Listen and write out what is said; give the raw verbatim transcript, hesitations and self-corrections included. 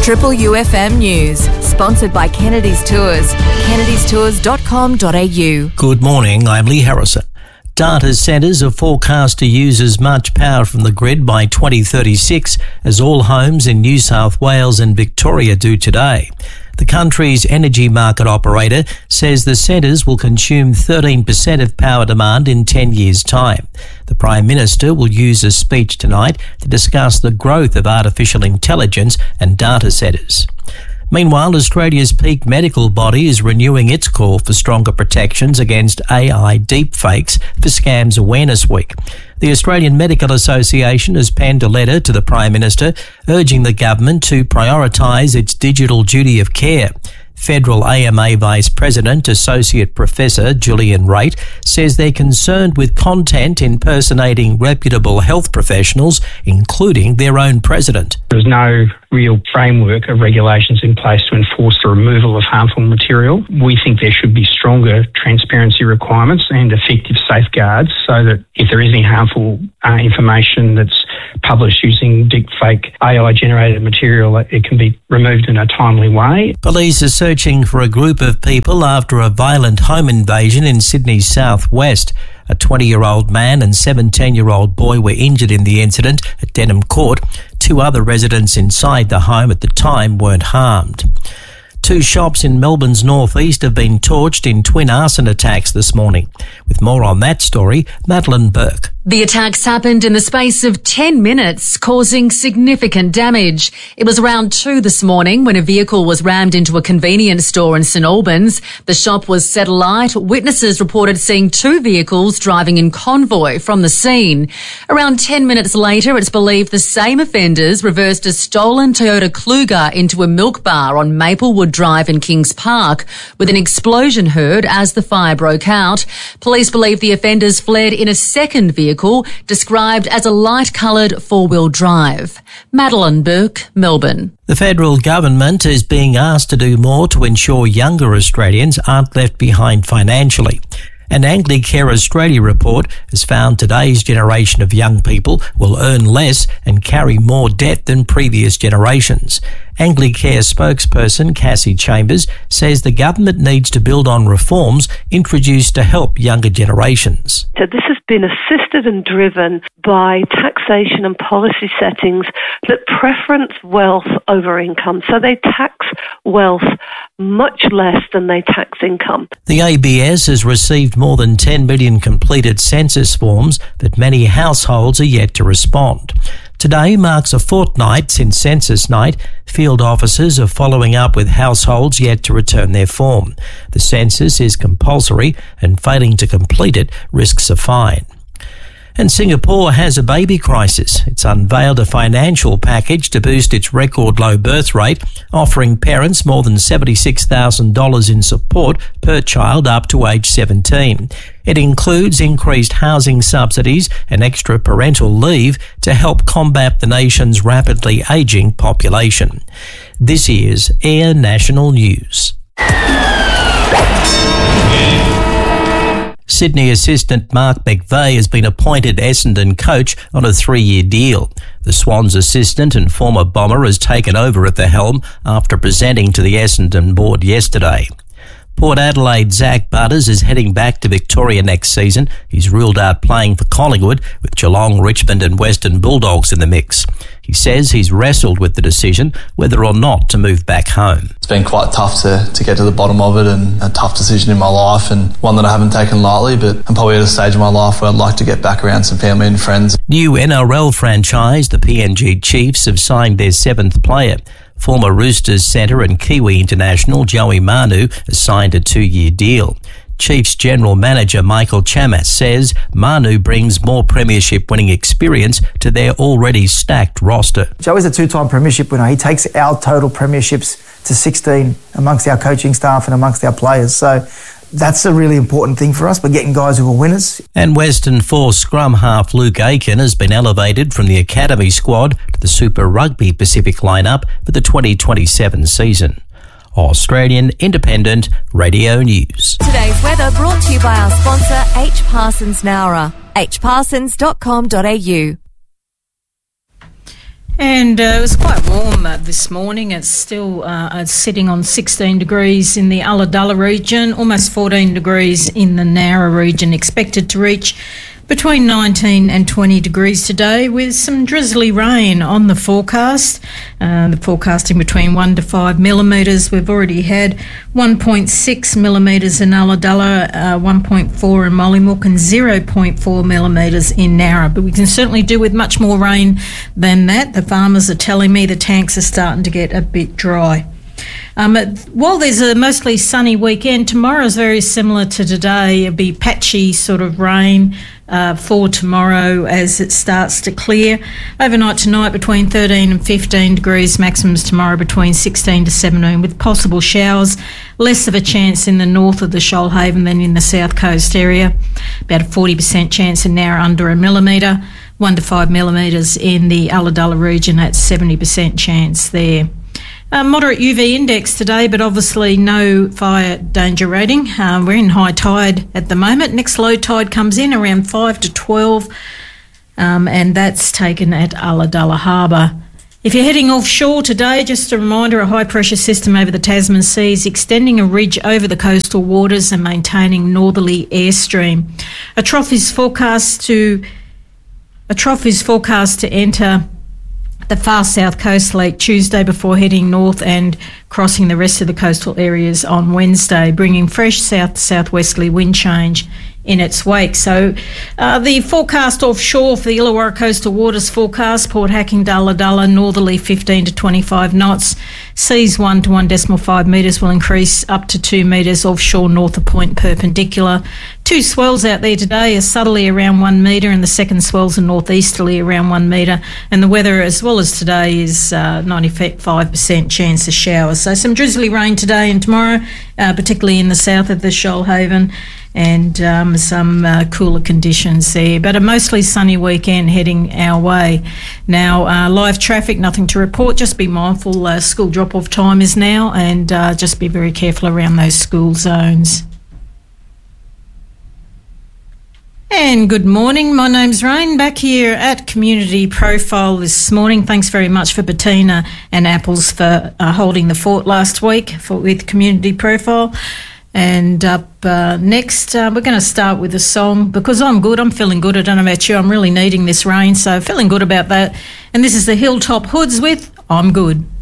Triple U F M News, sponsored by Kennedy's Tours, kennedys tours dot com dot a u. Good morning, I'm Lee Harrison. Data centres are forecast to use as much power from the grid by twenty thirty-six as all homes in New South Wales and Victoria do today. The country's energy market operator says the centres will consume thirteen percent of power demand in ten years' time. The Prime Minister will use a speech tonight to discuss the growth of artificial intelligence and data centres. Meanwhile, Australia's peak medical body is renewing its call for stronger protections against A I deepfakes for Scams Awareness Week. The Australian Medical Association has penned a letter to the Prime Minister urging the government to prioritise its digital duty of care. Federal A M A Vice President Associate Professor Julian Raitt says they're concerned with content impersonating reputable health professionals, including their own president. There's no real framework of regulations in place to enforce the removal of harmful material. We think there should be stronger transparency requirements and effective safeguards so that if there is any harmful uh, information that's published using deepfake A I-generated material, it can be removed in a timely way. Police are searching for a group of people after a violent home invasion in Sydney's southwest. A twenty-year-old man and seventeen-year-old boy were injured in the incident at Denham Court. Two other residents inside the home at the time weren't harmed. Two shops in Melbourne's northeast have been torched in twin arson attacks this morning. With more on that story, Madeline Burke. The attacks happened in the space of ten minutes, causing significant damage. It was around two this morning when a vehicle was rammed into a convenience store in St Albans. The shop was set alight. Witnesses reported seeing two vehicles driving in convoy from the scene. Around ten minutes later, it's believed the same offenders reversed a stolen Toyota Kluger into a milk bar on Maplewood Drive in Kings Park, with an explosion heard as the fire broke out. Police believe the offenders fled in a second vehicle, described as a light-coloured four-wheel drive. Madeline Burke, Melbourne. The federal government is being asked to do more to ensure younger Australians aren't left behind financially. An Anglicare Australia report has found today's generation of young people will earn less and carry more debt than previous generations. Anglicare spokesperson Cassie Chambers says the government needs to build on reforms introduced to help younger generations. So this has been assisted and driven by taxation and policy settings that preference wealth over income. So they tax wealth much less than they tax income. The A B S has received more than ten million completed census forms, but many households are yet to respond. Today marks a fortnight since Census Night. Field officers are following up with households yet to return their form. The census is compulsory and failing to complete it risks a fine. And Singapore has a baby crisis. It's unveiled a financial package to boost its record low birth rate, offering parents more than seventy-six thousand dollars in support per child up to age seventeen. It includes increased housing subsidies and extra parental leave to help combat the nation's rapidly ageing population. This is Air National News. Sydney assistant Mark McVeigh has been appointed Essendon coach on a three-year deal. The Swans assistant and former Bomber has taken over at the helm after presenting to the Essendon board yesterday. Port Adelaide's Zach Butters is heading back to Victoria next season. He's ruled out playing for Collingwood, with Geelong, Richmond and Western Bulldogs in the mix. He says he's wrestled with the decision whether or not to move back home. It's been quite tough to, to get to the bottom of it, and a tough decision in my life, and one that I haven't taken lightly, but I'm probably at a stage in my life where I'd like to get back around some family and friends. New N R L franchise, the P N G Chiefs, have signed their seventh player. Former Roosters centre and Kiwi international Joey Manu has signed a two-year deal. Chiefs General Manager Michael Chamas says Manu brings more premiership winning experience to their already stacked roster. Joey's a two-time premiership winner. He takes our total premierships to sixteen amongst our coaching staff and amongst our players. So that's a really important thing for us. We're getting guys who are winners. And Western Force scrum half Luke Aiken has been elevated from the academy squad to the Super Rugby Pacific lineup for the twenty twenty-seven season. Australian Independent Radio News. Today's weather brought to you by our sponsor H Parsons Nowra, h parsons dot com dot a u. And uh, it was quite warm uh, this this morning. It's still uh, it's sitting on sixteen degrees in the Ulladulla region, almost fourteen degrees in the Nowra region, expected to reach between nineteen and twenty degrees today, with some drizzly rain on the forecast. Uh, the forecasting between one to five millimetres. We've already had one point six millimetres in Ulladulla, uh, one point four in Mollymook and zero point four millimetres in Nowra. But we can certainly do with much more rain than that. The farmers are telling me the tanks are starting to get a bit dry. Um, while there's a mostly sunny weekend, tomorrow is very similar to today. It'll be patchy sort of rain uh, for tomorrow as it starts to clear. Overnight tonight between thirteen and fifteen degrees, maximums tomorrow between sixteen to seventeen, with possible showers. Less of a chance in the north of the Shoalhaven than in the south coast area. About a forty percent chance in Nowra, under a millimetre. one to five millimetres in the Ulladulla region, at seventy percent chance there. Uh, moderate U V index today, but obviously no fire danger rating. Uh, we're in high tide at the moment. Next low tide comes in around five to twelve, um, and that's taken at Ulladulla Harbour. If you're heading offshore today, just a reminder, a high pressure system over the Tasman Seas, extending a ridge over the coastal waters and maintaining northerly airstream. A trough is forecast to a trough is forecast to enter the far south coast late Tuesday before heading north and crossing the rest of the coastal areas on Wednesday, bringing fresh south to southwesterly wind change in its wake. So uh, the forecast offshore for the Illawarra coastal waters forecast, Port Hacking, Ulladulla, northerly fifteen to twenty-five knots. Seas one to one point five metres will increase up to two metres offshore north of Point Perpendicular. Two swells out there today, a southerly around one metre and the second swells are northeasterly around one metre. And the weather, as well as today, is uh, ninety-five percent chance of showers. So some drizzly rain today and tomorrow, uh, particularly in the south of the Shoalhaven, and um, some uh, cooler conditions there. But a mostly sunny weekend heading our way. Now, uh, live traffic, nothing to report. Just be mindful, uh, school drop-off time is now, and uh, just be very careful around those school zones. And good morning, my name's Rain, back here at Community Profile this morning. Thanks very much for Bettina and Apples for uh, holding the fort last week for, with Community Profile. And up uh, next, uh, we're going to start with a song, because I'm good, I'm feeling good. I don't know about you, I'm really needing this rain, so feeling good about that. And this is the Hilltop Hoods with I'm Good.